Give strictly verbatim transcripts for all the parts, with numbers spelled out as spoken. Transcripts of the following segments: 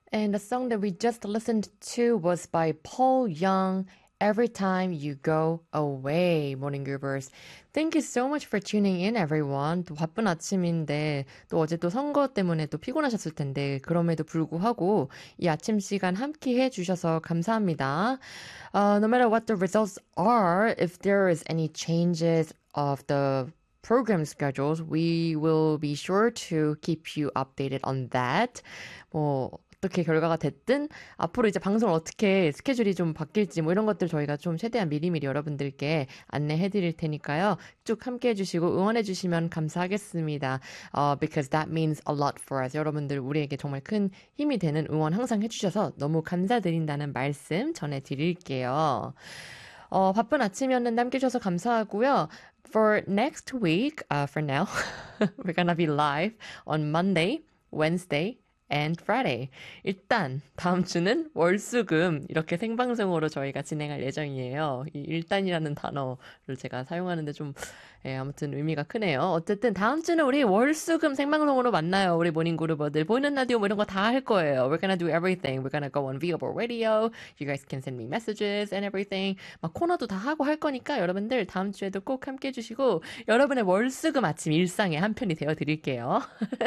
And the song that we just listened to was by Paul Young, Every Time You Go Away, Morning Groovers. Thank you so much for tuning in, everyone. 또 바쁜 아침인데, 또 어제 또 선거 때문에 또 피곤하셨을 텐데, 그럼에도 불구하고 이 아침 시간 함께 해주셔서 감사합니다. Uh, no matter what the results are, if there is any changes of the program schedules, we will be sure to keep you updated on that. 뭐, 어떻게 결과가 됐든 앞으로 이제 방송을 어떻게 스케줄이 좀 바뀔지 뭐 이런 것들 저희가 좀 최대한 미리미리 여러분들께 안내해 드릴 테니까요. 쭉 함께 해주시고 응원해 주시면 감사하겠습니다. Uh, because that means a lot for us. 여러분들 우리에게 정말 큰 힘이 되는 응원 항상 해주셔서 너무 감사드린다는 말씀 전해드릴게요. 어, 바쁜 아침이었는데 함께 해주셔서 감사하고요. For next week, uh, for now, we're gonna be live on Monday, Wednesday, and Friday. 일단 다음 주는 월수금 이렇게 생방송으로 저희가 진행할 예정이에요. 이 일단이라는 단어를 제가 사용하는데 좀 예, 아무튼 의미가 크네요. 어쨌든 다음 주는 우리 월수금 생방송으로 만나요. 우리 모닝그루버들 보이는 라디오 뭐 이런 거 다 할 거예요. We're gonna do everything. We're gonna go on Viable Radio. You guys can send me messages and everything. 막 코너도 다 하고 할 거니까 여러분들 다음 주에도 꼭 함께 해주시고 여러분의 월수금 아침 일상의 한 편이 되어드릴게요.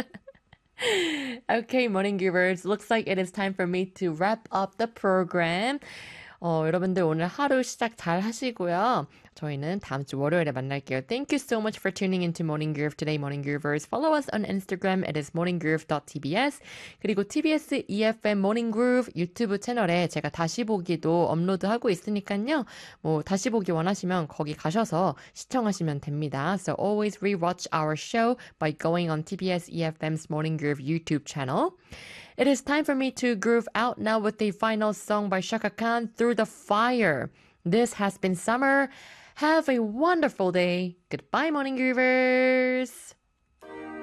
Okay, morning givers. Looks like it is time for me to wrap up the program. 어, 여러분들 오늘 하루 시작 잘 하시고요. 저희는 다음 주 월요일에 만날게요. Thank you so much for tuning into Morning Groove today, Morning Groovers. Follow us on Instagram. It is morninggroove dot t b s. 그리고 티비에스 이에프엠 Morning Groove 유튜브 채널에 제가 다시 보기도 업로드하고 있으니까요. 뭐 다시 보기 원하시면 거기 가셔서 시청하시면 됩니다. So always rewatch our show by going on 티비에스 이에프엠's Morning Groove YouTube channel. It is time for me to groove out now with the final song by Shaka Khan, Through the Fire. This has been Summer. Have a wonderful day. Goodbye, Morning Groovers.